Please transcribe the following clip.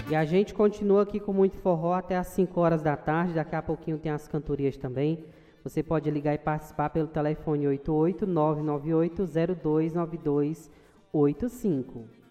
E a gente continua aqui com muito forró até às 5 horas da tarde. Daqui a pouquinho tem as cantorias também. Você pode ligar e participar pelo telefone 88 998 029285.